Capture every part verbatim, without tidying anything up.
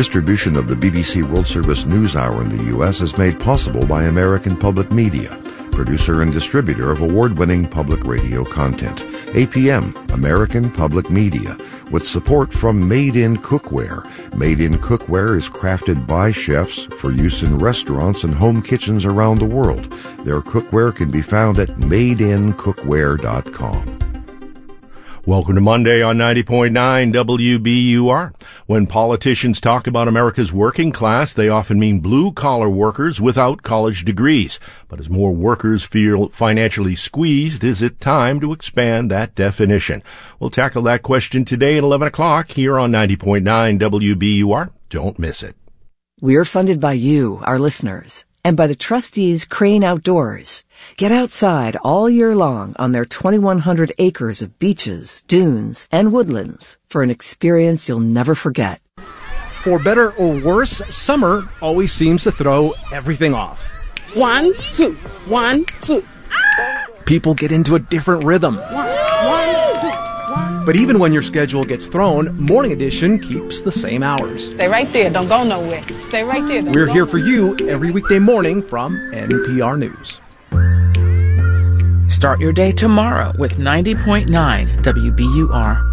Distribution of the B B C World Service News Hour in the U S is made possible by American Public Media, producer and distributor of award-winning public radio content. A P M, American Public Media, with support from Made in Cookware. Made in Cookware is crafted by chefs for use in restaurants and home kitchens around the world. Their cookware can be found at made in cookware dot com. Welcome to Monday on ninety point nine W B U R. When politicians talk about America's working class, they often mean blue-collar workers without college degrees. But as more workers feel financially squeezed, is it time to expand that definition? We'll tackle that question today at eleven o'clock here on ninety point nine W B U R. Don't miss it. We're funded by you, our listeners, and by the trustees Crane Outdoors. Get outside all year long on their twenty-one hundred acres of beaches, dunes, and woodlands for an experience you'll never forget. For better or worse, summer always seems to throw everything off. One, two, one, two. People get into a different rhythm. One, one, two, one. But even when your schedule gets thrown, Morning Edition keeps the same hours. Stay right there. Don't go nowhere. Stay right there. Don't We're go here for nowhere. you every weekday morning from N P R News. Start your day tomorrow with ninety point nine W B U R.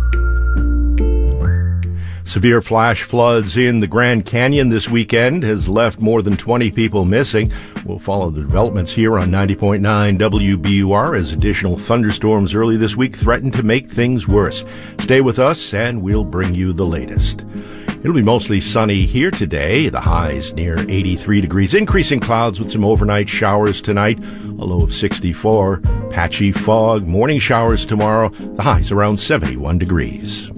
Severe flash floods in the Grand Canyon this weekend has left more than twenty people missing. We'll follow the developments here on ninety point nine W B U R as additional thunderstorms early this week threaten to make things worse. Stay with us and we'll bring you the latest. It'll be mostly sunny here today. The highs near eighty-three degrees. Increasing clouds with some overnight showers tonight. A low of sixty-four. Patchy fog. Morning showers tomorrow. The highs around seventy-one degrees.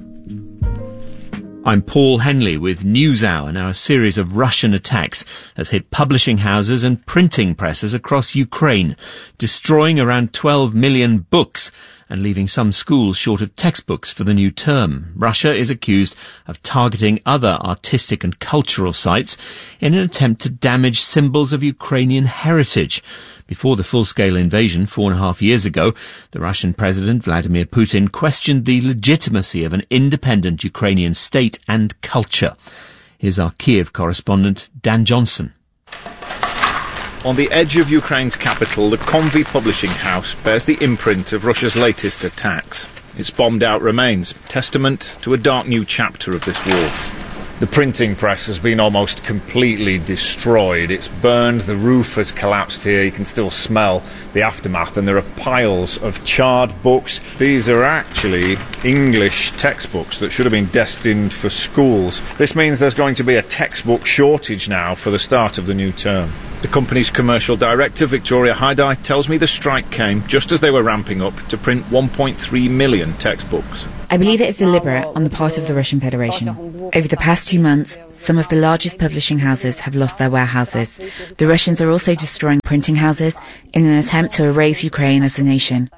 I'm Paul Henley with NewsHour. Now, a series of Russian attacks has hit publishing houses and printing presses across Ukraine, destroying around twelve million books and leaving some schools short of textbooks for the new term. Russia is accused of targeting other artistic and cultural sites in an attempt to damage symbols of Ukrainian heritage. Before the full-scale invasion four and a half years ago, the Russian President Vladimir Putin questioned the legitimacy of an independent Ukrainian state and culture. Here's our Kiev correspondent, Dan Johnson. On the edge of Ukraine's capital, the Konvi publishing house bears the imprint of Russia's latest attacks. Its bombed-out remains, testament to a dark new chapter of this war. The printing press has been almost completely destroyed. It's burned, the roof has collapsed here, you can still smell the aftermath, and there are piles of charred books. These are actually English textbooks that should have been destined for schools. This means there's going to be a textbook shortage now for the start of the new term. The company's commercial director, Victoria Haidai, tells me the strike came just as they were ramping up to print one point three million textbooks. I believe it is deliberate on the part of the Russian Federation. Over the past two months, some of the largest publishing houses have lost their warehouses. The Russians are also destroying printing houses in an attempt to erase Ukraine as a nation.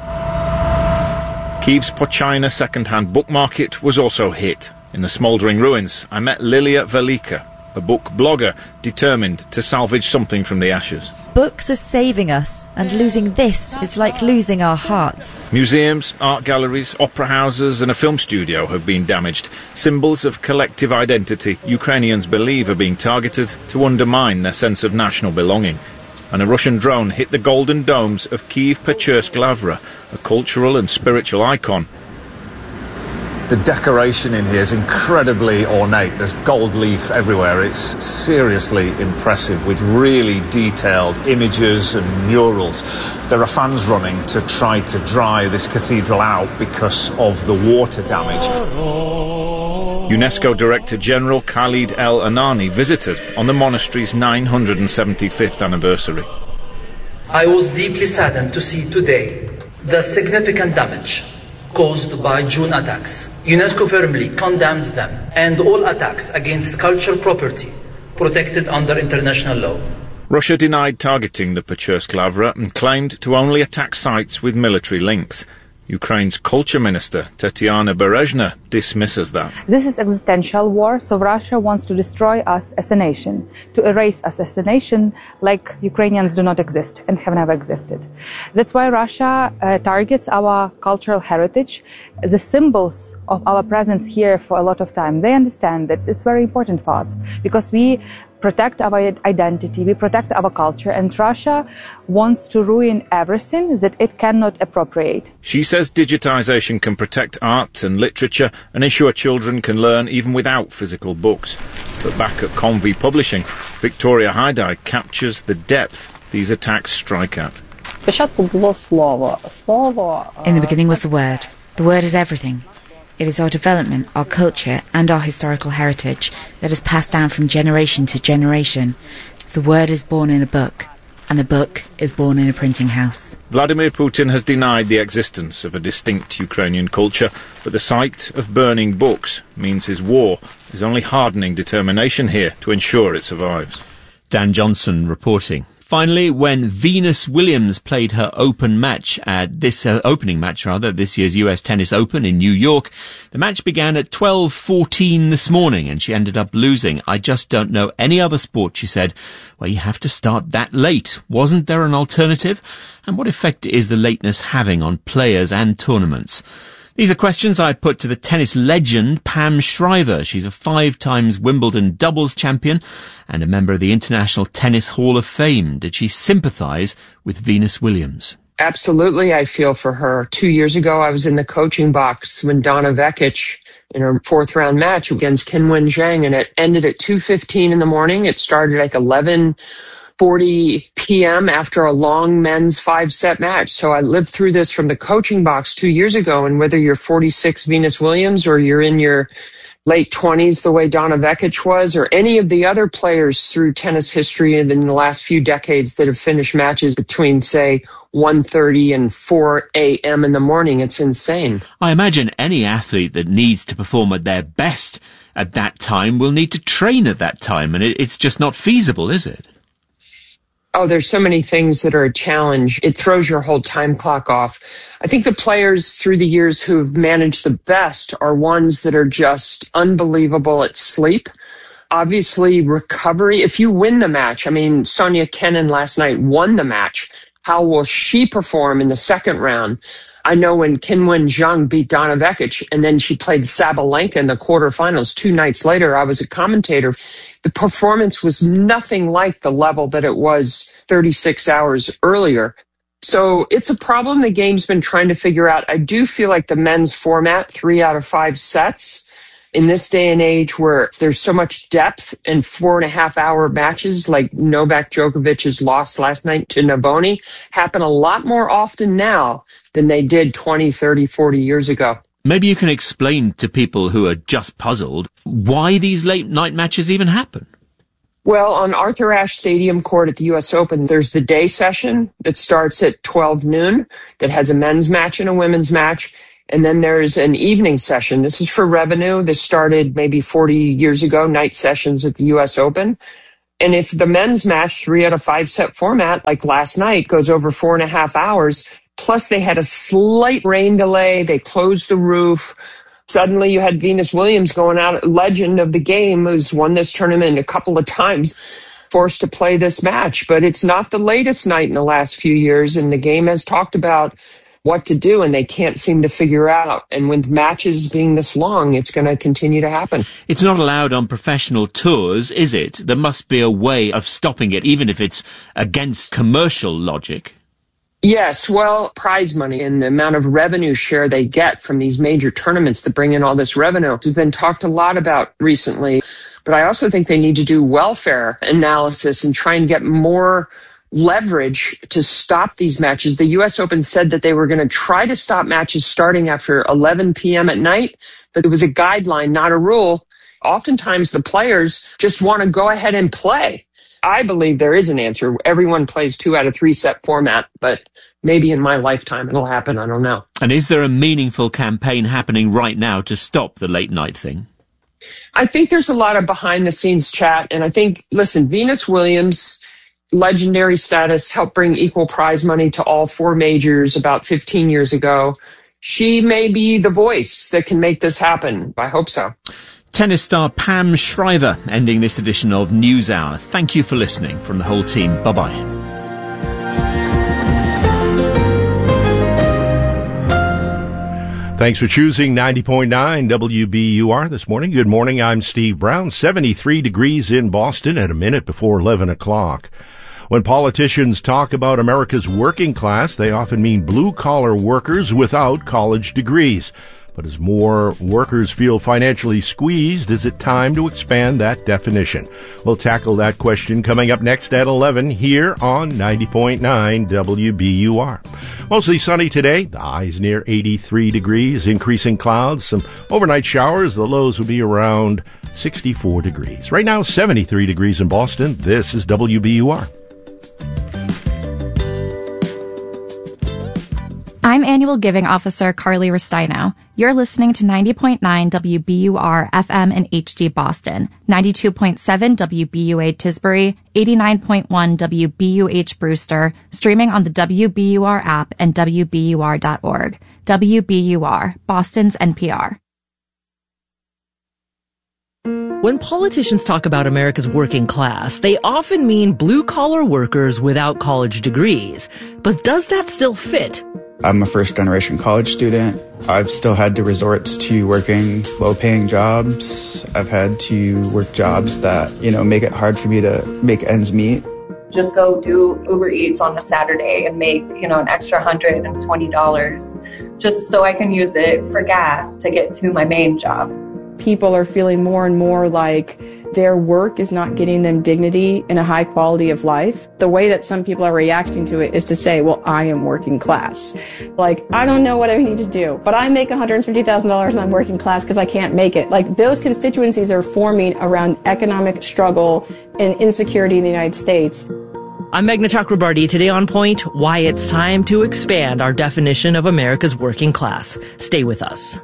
Kyiv's Pochina second-hand book market was also hit. In the smouldering ruins, I met Lilia Velika, a book blogger determined to salvage something from the ashes. Books are saving us, and losing this is like losing our hearts. Museums, art galleries, opera houses and a film studio have been damaged. Symbols of collective identity Ukrainians believe are being targeted to undermine their sense of national belonging. And a Russian drone hit the golden domes of Kyiv-Pechursk Lavra, a cultural and spiritual icon. The decoration in here is incredibly ornate. There's gold leaf everywhere. It's seriously impressive with really detailed images and murals. There are fans running to try to dry this cathedral out because of the water damage. UNESCO Director General Khalid El Anani visited on the monastery's nine hundred seventy-fifth anniversary. I was deeply saddened to see today the significant damage caused by June attacks. UNESCO firmly condemns them and all attacks against cultural property protected under international law. Russia denied targeting the Pechursk Lavra and claimed to only attack sites with military links. Ukraine's culture minister, Tatiana Berezhna, dismisses that. This is existential war, so Russia wants to destroy us as a nation, to erase us as a nation like Ukrainians do not exist and have never existed. That's why Russia uh, targets our cultural heritage, the symbols of our presence here for a lot of time. They understand that it's very important for us because we protect our identity, we protect our culture, and Russia wants to ruin everything that it cannot appropriate. She says digitization can protect art and literature and ensure children can learn even without physical books. But back at Convy Publishing, Victoria Haidai captures the depth these attacks strike at. In the beginning was the word. The word is everything. It is our development, our culture, and our historical heritage that is passed down from generation to generation. The word is born in a book, and the book is born in a printing house. Vladimir Putin has denied the existence of a distinct Ukrainian culture, but the sight of burning books means his war is only hardening determination here to ensure it survives. Dan Johnson reporting. Finally, when Venus Williams played her open match at this uh, opening match, rather, this year's U S Tennis Open in New York, the match began at twelve fourteen this morning and she ended up losing. I just don't know any other sport, she said, where you have to start that late. Wasn't there an alternative? And what effect is the lateness having on players and tournaments? These are questions I put to the tennis legend Pam Shriver. She's a five times Wimbledon doubles champion and a member of the International Tennis Hall of Fame. Did she sympathise with Venus Williams? Absolutely, I feel for her. Two years ago, I was in the coaching box when Donna Vekic in her fourth round match against Qinwen Zhang, and it ended at two fifteen in the morning. It started like eleven forty p.m. after a long men's five-set match. So I lived through this from the coaching box two years ago, and whether you're forty-six Venus Williams or you're in your late twenties the way Donna Vekic was, or any of the other players through tennis history in the last few decades that have finished matches between, say, one thirty and four a.m. in the morning, it's insane. I imagine any athlete that needs to perform at their best at that time will need to train at that time, and it, it's just not feasible, is it? Oh, there's so many things that are a challenge. It throws your whole time clock off. I think the players through the years who've managed the best are ones that are just unbelievable at sleep. Obviously, recovery. If you win the match, I mean, Sonia Kenin last night won the match. How will she perform in the second round? I know when Qinwen Zhang beat Donna Vekic and then she played Sabalenka in the quarterfinals two nights later, I was a commentator. The performance was nothing like the level that it was thirty-six hours earlier. So it's a problem the game's been trying to figure out. I do feel like the men's format, three out of five sets, in this day and age where there's so much depth in four and a half hour matches like Novak Djokovic's loss last night to Navoni, happen a lot more often now than they did twenty, thirty, forty years ago. Maybe you can explain to people who are just puzzled why these late night matches even happen. Well, on Arthur Ashe Stadium court at the U S Open, there's the day session that starts at twelve noon that has a men's match and a women's match. And then there's an evening session. This is for revenue. This started maybe forty years ago, night sessions at the U S Open. And if the men's match, three out of five set format, like last night, goes over four and a half hours, plus they had a slight rain delay, they closed the roof. Suddenly you had Venus Williams going out, legend of the game, who's won this tournament a couple of times, forced to play this match. But it's not the latest night in the last few years, and the game has talked about what to do, and they can't seem to figure out. And with matches being this long, it's going to continue to happen. It's not allowed on professional tours, is it? There must be a way of stopping it, even if it's against commercial logic. Yes, well, prize money and the amount of revenue share they get from these major tournaments that bring in all this revenue has been talked a lot about recently. But I also think they need to do welfare analysis and try and get more leverage to stop these matches. The U S Open said that they were going to try to stop matches starting after eleven p.m. at night, but it was a guideline, not a rule. Oftentimes the players just want to go ahead and play. I believe there is an answer. Everyone plays two out of three set format, but maybe in my lifetime it'll happen. I don't know. And is there a meaningful campaign happening right now to stop the late night thing? I think there's a lot of behind the scenes chat. And I think, listen, Venus Williams, legendary status, helped bring equal prize money to all four majors about fifteen years ago. she may be the voice that can make this happen. I hope so. Tennis star Pam Shriver ending this edition of NewsHour. Thank you for listening from the whole team. Bye-bye. Thanks for choosing ninety point nine W B U R this morning. Good morning, I'm Steve Brown. seventy-three degrees in Boston at a minute before eleven o'clock. When politicians talk about America's working class, they often mean blue-collar workers without college degrees. But as more workers feel financially squeezed, is it time to expand that definition? We'll tackle that question coming up next at eleven here on ninety point nine W B U R. Mostly sunny today. The high's near eighty-three degrees. Increasing clouds, some overnight showers. The lows will be around sixty-four degrees. Right now, seventy-three degrees in Boston. This is W B U R. I'm Annual Giving Officer Carly Restaino. You're listening to ninety point nine W B U R F M and H D Boston, ninety-two point seven W B U A Tisbury, eighty-nine point one W B U H Brewster, streaming on the W B U R app and W B U R dot org. W B U R, Boston's N P R. When politicians talk about America's working class, they often mean blue-collar workers without college degrees. But does that still fit? I'm a first-generation college student. I've still had to resort to working low-paying jobs. I've had to work jobs that, you know, make it hard for me to make ends meet. Just go do Uber Eats on a Saturday and make, you know, an extra one hundred twenty dollars just so I can use it for gas to get to my main job. People are feeling more and more like their work is not getting them dignity and a high quality of life. The way that some people are reacting to it is to say, well, I am working class. Like, I don't know what I need to do, but I make one hundred fifty thousand dollars and I'm working class because I can't make it. Like, those constituencies are forming around economic struggle and insecurity in the United States. I'm Meghna Chakrabarty. Today on Point, why it's time to expand our definition of America's working class. Stay with us.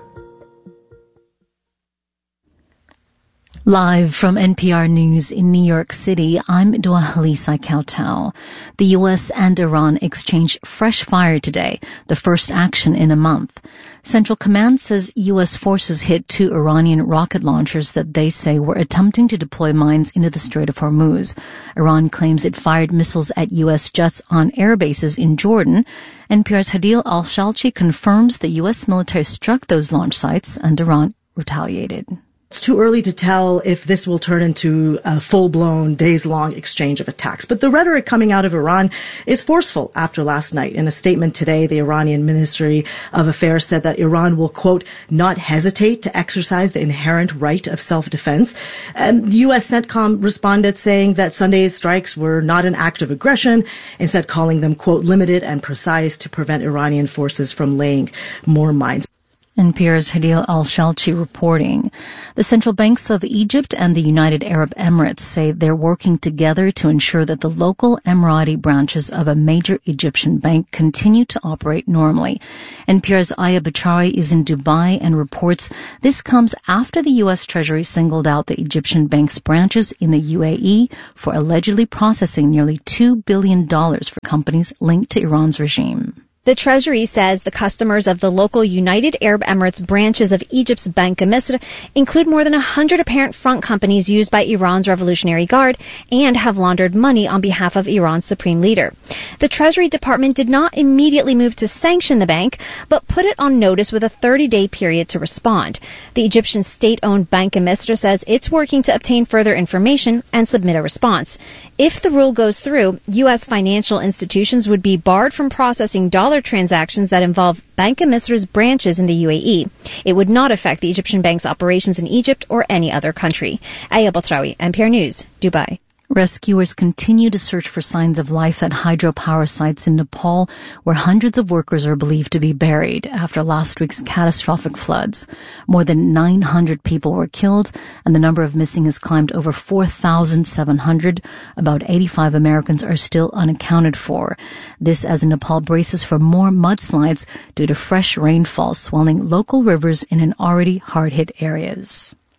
Live from N P R News in New York City, I'm Dwalisa Kautal. The U S and Iran exchanged fresh fire today, the first action in a month. Central Command says U S forces hit two Iranian rocket launchers that they say were attempting to deploy mines into the Strait of Hormuz. Iran claims it fired missiles at U S jets on air bases in Jordan. N P R's Hadil Al-Shalchi confirms the U S military struck those launch sites and Iran retaliated. It's too early to tell if this will turn into a full-blown, days-long exchange of attacks. But the rhetoric coming out of Iran is forceful after last night. In a statement today, the Iranian Ministry of Affairs said that Iran will, quote, not hesitate to exercise the inherent right of self-defense. And U S CENTCOM responded saying that Sunday's strikes were not an act of aggression, instead calling them, quote, limited and precise to prevent Iranian forces from laying more mines. N P R's Hadil Al-Shalchi reporting. The central banks of Egypt and the United Arab Emirates say they're working together to ensure that the local Emirati branches of a major Egyptian bank continue to operate normally. N P R's Aya Batrawi is in Dubai and reports this comes after the U S Treasury singled out the Egyptian bank's branches in the U A E for allegedly processing nearly two billion dollars for companies linked to Iran's regime. The Treasury says the customers of the local United Arab Emirates branches of Egypt's Bank Misr include more than one hundred apparent front companies used by Iran's Revolutionary Guard and have laundered money on behalf of Iran's supreme leader. The Treasury Department did not immediately move to sanction the bank, but put it on notice with a thirty-day period to respond. The Egyptian state-owned Bank Misr says it's working to obtain further information and submit a response. If the rule goes through, U S financial institutions would be barred from processing dollar transactions that involve Bank Misr's branches in the U A E. It would not affect the Egyptian bank's operations in Egypt or any other country. Aya Batrawi, N P R News, Dubai. Rescuers continue to search for signs of life at hydropower sites in Nepal, where hundreds of workers are believed to be buried after last week's catastrophic floods. More than nine hundred people were killed, and the number of missing has climbed over four thousand seven hundred. About eighty-five Americans are still unaccounted for. This as Nepal braces for more mudslides due to fresh rainfall swelling local rivers in an already hard-hit areas.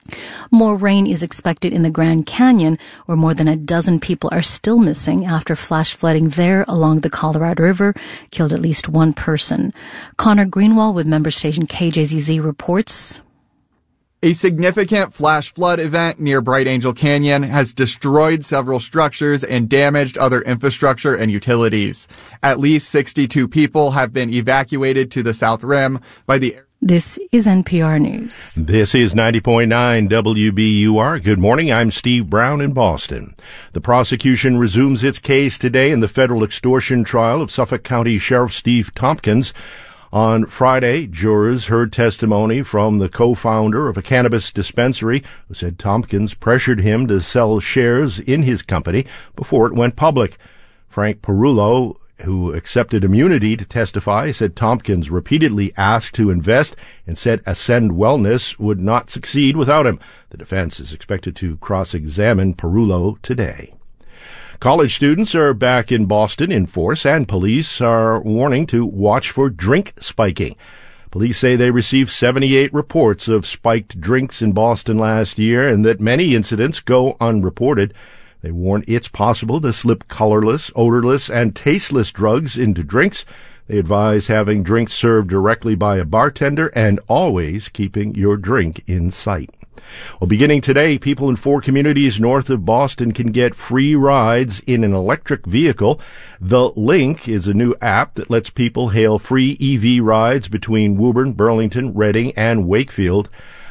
More rain is expected in the Grand Canyon, where more than a dozen people are still missing after flash flooding there along the Colorado River killed at least one person. Connor Greenwald with member station K J Z Z reports. A significant flash flood event near Bright Angel Canyon has destroyed several structures and damaged other infrastructure and utilities. At least sixty-two people have been evacuated to the South Rim by the This is N P R News. This is ninety point nine W B U R. Good morning. I'm Steve Brown in Boston. The prosecution resumes its case today in the federal extortion trial of Suffolk County Sheriff Steve Tompkins. On Friday, jurors heard testimony from the co-founder of a cannabis dispensary who said Tompkins pressured him to sell shares in his company before it went public. Frank Perullo, who accepted immunity to testify, said Tompkins repeatedly asked to invest and said Ascend Wellness would not succeed without him. The defense is expected to cross-examine Perullo today. College students are back in Boston in force, and police are warning to watch for drink spiking. Police say they received seventy-eight reports of spiked drinks in Boston last year and that many incidents go unreported. They warn it's possible to slip colorless, odorless, and tasteless drugs into drinks. They advise having drinks served directly by a bartender and always keeping your drink in sight. Well, beginning today, people in four communities north of Boston can get free rides in an electric vehicle. The Link is a new app that lets people hail free E V rides between Woburn, Burlington, Reading, and Wakefield.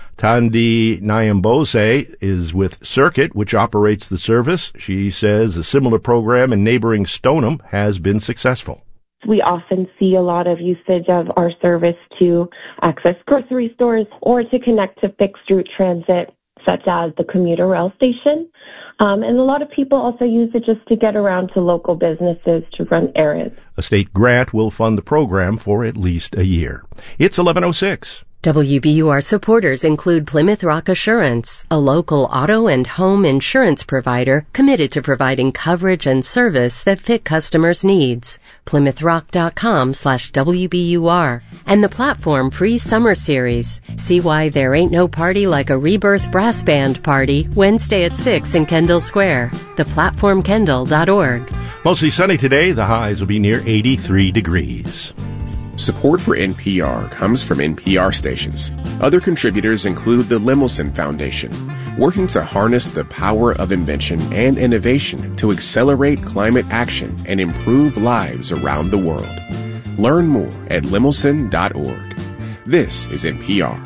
Tandi Nyambose is with Circuit, which operates the service. She says a similar program in neighboring Stoneham has been successful. We often see a lot of usage of our service to access grocery stores or to connect to fixed route transit, such as the commuter rail station. Um, and a lot of people also use it just to get around to local businesses to run errands. A state grant will fund the program for at least a year. It's eleven oh six. W B U R supporters include Plymouth Rock Assurance, a local auto and home insurance provider committed to providing coverage and service that fit customers' needs. Plymouth Rock dot com slash W B U R. And the Platform Free Summer Series. See why there ain't no party like a Rebirth Brass Band party Wednesday at six in Kendall Square. the platform kendall dot org. Mostly sunny today. The highs will be near eighty-three degrees. Support for N P R comes from N P R stations. Other contributors include the Lemelson Foundation, working to harness the power of invention and innovation to accelerate climate action and improve lives around the world. Learn more at lemelson dot org. This is N P R.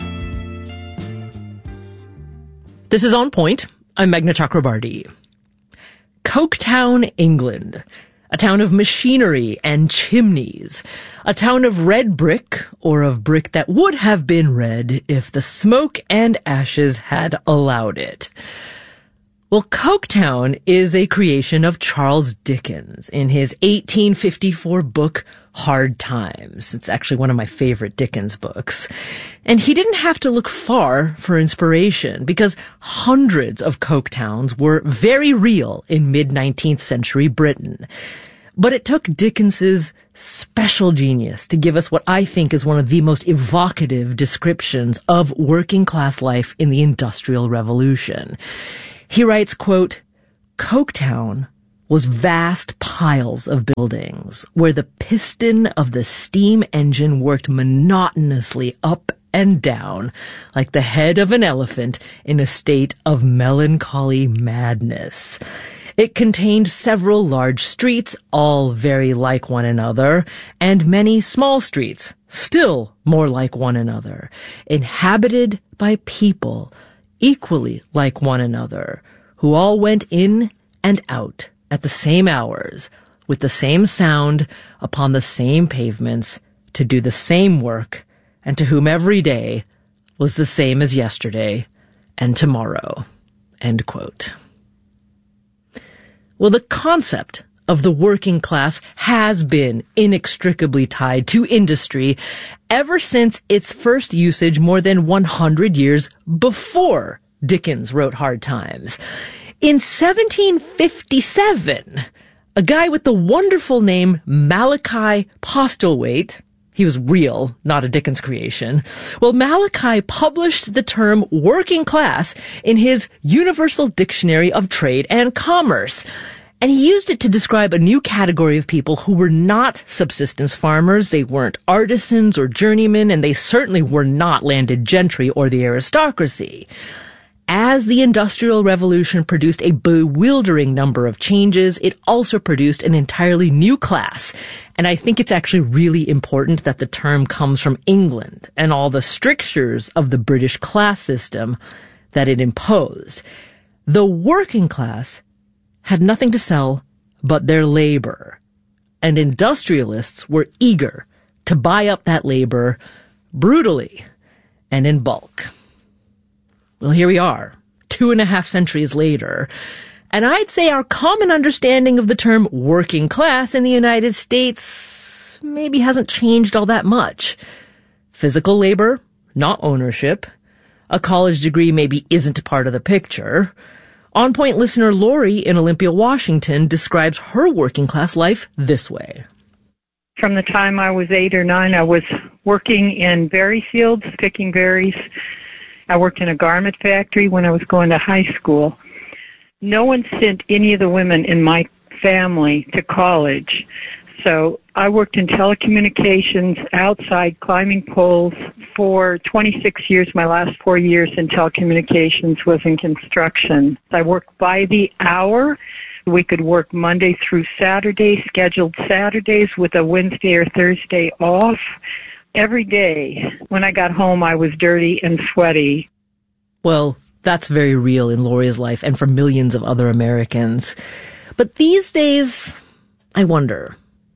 This is On Point. I'm Meghna Chakrabarti. Coketown, England. A town of machinery and chimneys. A town of red brick, or of brick that would have been red if the smoke and ashes had allowed it. Well, Coketown is a creation of Charles Dickens in his eighteen fifty-four book, Hard Times. It's actually one of my favorite Dickens books. And he didn't have to look far for inspiration, because hundreds of Coketowns were very real in mid-nineteenth century Britain. But it took Dickens's special genius to give us what I think is one of the most evocative descriptions of working class life in the Industrial Revolution. He writes, quote, "Coketown was vast piles of buildings where the piston of the steam engine worked monotonously up and down like the head of an elephant in a state of melancholy madness. It contained several large streets, all very like one another, and many small streets, still more like one another, inhabited by people equally like one another, who all went in and out at the same hours, with the same sound, upon the same pavements, to do the same work, and to whom every day was the same as yesterday and tomorrow." End quote. Well, the concept of the working class has been inextricably tied to industry ever since its first usage more than one hundred years before Dickens wrote Hard Times. In seventeen fifty-seven, a guy with the wonderful name Malachi Postlethwaite, He was real, not a Dickens creation. Well, Malachi published the term working class in his Universal Dictionary of Trade and Commerce. And he used it to describe a new category of people who were not subsistence farmers. They weren't artisans or journeymen, and they certainly were not landed gentry or the aristocracy. As the Industrial Revolution produced a bewildering number of changes, it also produced an entirely new class. And I think it's actually really important that the term comes from England and all the strictures of the British class system that it imposed. The working class had nothing to sell but their labor, and industrialists were eager to buy up that labor brutally and in bulk. Well, here we are, two and a half centuries later, and I'd say our common understanding of the term working class in the United States maybe hasn't changed all that much. Physical labor, not ownership. A college degree maybe isn't part of the picture. On Point listener Lori in Olympia, Washington describes her working class life this way. From the time I was eight or nine, I was working in berry fields, picking berries. I worked in a garment factory when I was going to high school. No one sent any of the women in my family to college. So I worked in telecommunications, outside, climbing poles for twenty-six years. My last four years in telecommunications was in construction. I worked by the hour. We could work Monday through Saturday, scheduled Saturdays with a Wednesday or Thursday off. Every day when I got home, I was dirty and sweaty. Well, that's very real in Lori's life and for millions of other Americans. But these days, I wonder,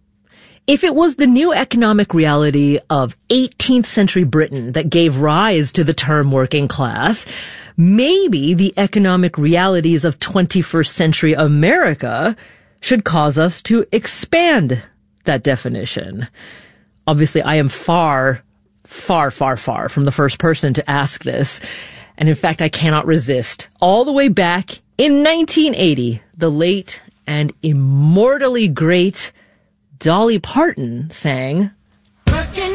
if it was the new economic reality of eighteenth century Britain that gave rise to the term working class, maybe the economic realities of twenty-first century America should cause us to expand that definition. Obviously, I am far, far, far, far from the first person to ask this. And in fact, I cannot resist. All the way back in nineteen eighty, the late and immortally great Dolly Parton sang,